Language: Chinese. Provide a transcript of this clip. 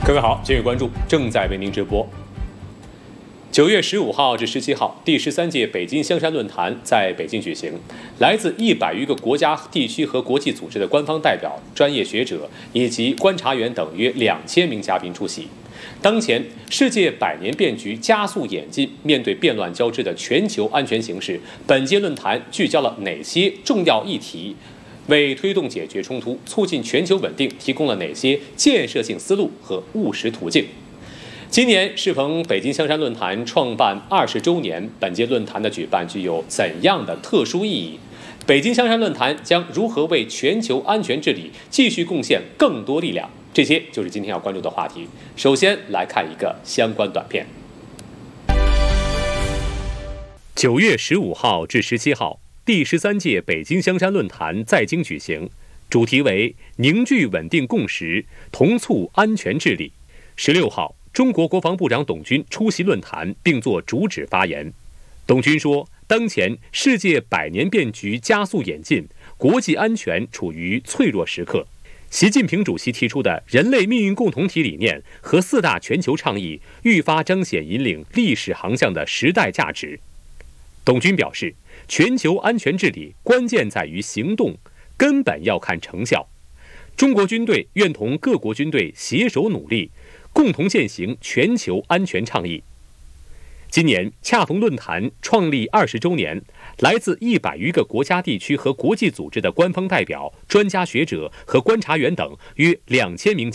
各位好，今日关注正在为您直播。9月15号至17号，第13届北京香山论坛在北京举行，来自100余个国家、地区和国际组织的官方代表、专业学者以及观察员等约2000名嘉宾出席。当前世界百年变局加速演进，面对变乱交织的全球安全形势，本届论坛聚焦了哪些重要议题？为推动解决冲突、促进全球稳定提供了哪些建设性思路和务实途径？今年适逢北京香山论坛创办20周年，本届论坛的举办具有怎样的特殊意义？北京香山论坛将如何为全球安全治理继续贡献更多力量？这些就是今天要关注的话题。首先来看一个相关短片。9月15号至17号。第13届北京香山论坛在京举行，主题为凝聚稳定共识，同促安全治理。16号，中国国防部长董军出席论坛并作主旨发言。董军说，当前世界百年变局加速演进，国际安全处于脆弱时刻。习近平主席提出的人类命运共同体理念和4大全球倡议，愈发彰显引领历史航向的时代价值。董军表示，全球安全治理关键在于行动，根本要看成效。中国军队愿同各国军队携手努力，共同践行全球安全倡议。今年恰逢论坛创立20周年，来自100余个国家、地区和国际组织的官方代表、专家学者和观察员等约2000名